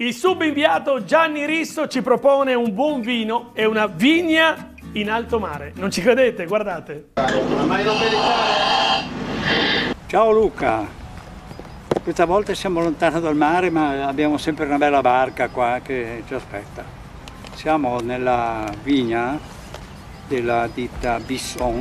Il subinviato Gianni Risso ci propone un buon vino e una vigna in alto mare. Non ci credete? Guardate. Ciao Luca, questa volta siamo lontano dal mare ma abbiamo sempre una bella barca qua che ci aspetta. Siamo nella vigna della ditta Bisson